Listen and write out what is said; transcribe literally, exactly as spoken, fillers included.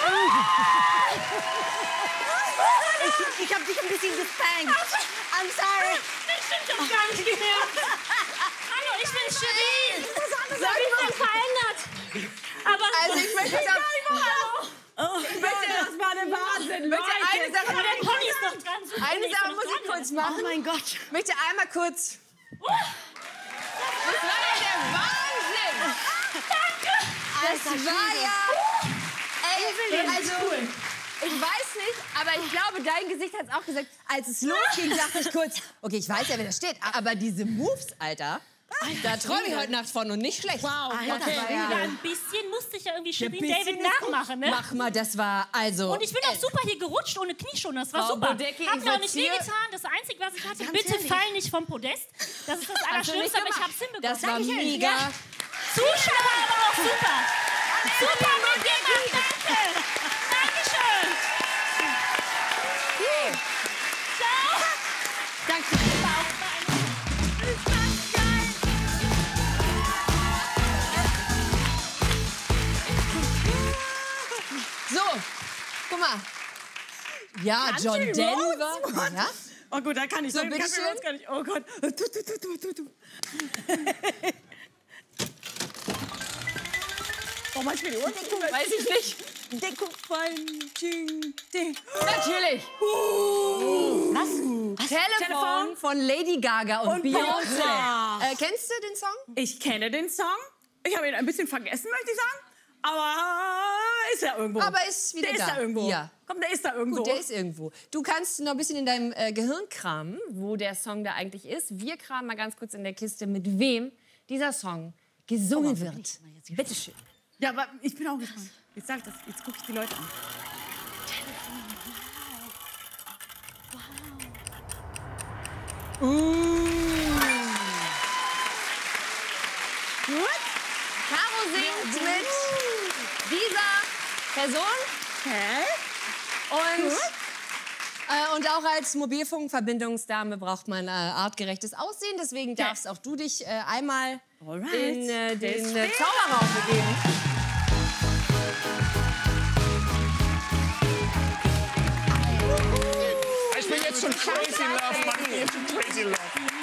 Ich, ich hab dich ein bisschen gespankt. I'm sorry. Das stimmt doch gar nicht mehr. Hallo, ich bin Shirin. Was hab ich denn verändert? Aber Also ich möchte sagen, Oh, ich möchte, das war der Wahnsinn, möchte eine Sache, aber der Pony ist doch dran. So eine Sache muss ich kurz machen. Oh mein Gott. Ich möchte einmal kurz. Das war ja der Wahnsinn. Das war ja. Ey, also ich weiß nicht, aber ich glaube, dein Gesicht hat es auch gesagt. Als es losging, dachte ich kurz, okay, ich weiß ja, wer da steht, aber diese Moves, Alter. Da träume ich heute Nacht von und nicht schlecht. Wow, das okay. war Ja, ja, ein bisschen musste ich ja irgendwie Shirin bisschen David ist nachmachen, ne? mach mal, das war also. Und ich bin auch super hier gerutscht ohne Knieschoner. Das war Frau super. Bodecki, Hat ich mir auch würd's nicht hier- wehgetan. Das Einzige, was ich hatte, Ganz bitte ehrlich. fall nicht vom Podest. Das ist das Allerschlimmste, aber ich hab's hinbekommen. Das war Dankeschön. mega. Ja. Zuschauer aber auch super. Super mitgemacht, danke. Dankeschön. Ciao. Danke. So, guck mal. Ja, Ganz John schön Denver. Rose. Ja? Oh gut, da kann ich So, sagen, bitteschön. kann ich gar nicht. Oh Gott. Du, du, du, du, du, du. Oh, mal spielen die Ohren. Weiß ich nicht. Deckung fallen. Ding, ding. Natürlich. Was? Was? Telefon, Telefon von Lady Gaga und, und Beyoncé. Beyoncé. Äh, kennst du den Song? Ich kenne den Song. Ich habe ihn ein bisschen vergessen, möchte ich sagen. Aber ist er irgendwo. Aber ist wieder der da. ist da irgendwo. Ja. Komm, der ist da irgendwo. Gut, der ist irgendwo. Du kannst noch ein bisschen in deinem äh, Gehirn kramen, wo der Song da eigentlich ist. Wir kramen mal ganz kurz in der Kiste, mit wem dieser Song gesungen wird. Bitte schön. Ja, aber ich bin auch gespannt. Jetzt sag ich das. Jetzt gucke ich die Leute an. Gut. Caro singt mit dieser Person. Okay. Und, äh, und auch als Mobilfunkverbindungsdame braucht man äh, artgerechtes Aussehen. Deswegen darfst auch du dich äh, einmal Alright. in äh, den äh, Deswegen. Zauberraum begeben. Ich bin jetzt schon crazy in love, Mann. Ich bin crazy in love.